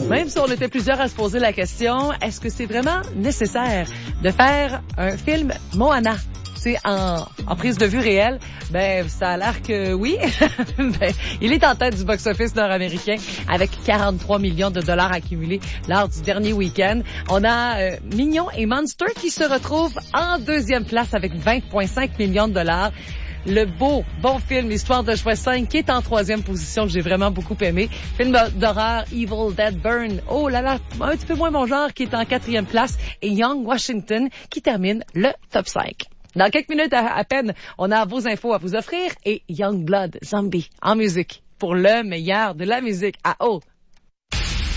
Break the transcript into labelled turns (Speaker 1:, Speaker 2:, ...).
Speaker 1: Même si on était plusieurs à se poser la question, est-ce que c'est vraiment nécessaire de faire un film Moana? C'est en prise de vue réelle, ben ça a l'air que oui. Ben, il est en tête du box-office nord-américain avec 43 millions de dollars accumulés lors du dernier week-end. On a Mignon et Monster qui se retrouvent en deuxième place avec 20,5 millions de dollars. Le bon film Histoire de Jouet 5 qui est en troisième position, que j'ai vraiment beaucoup aimé. Film d'horreur Evil Dead Burn, oh là là, un petit peu moins mon genre, qui est en quatrième place. Et Young Washington qui termine le top 5. Dans quelques minutes à peine, on a vos infos à vous offrir et Youngblood Zombie en musique pour le meilleur de la musique à haut.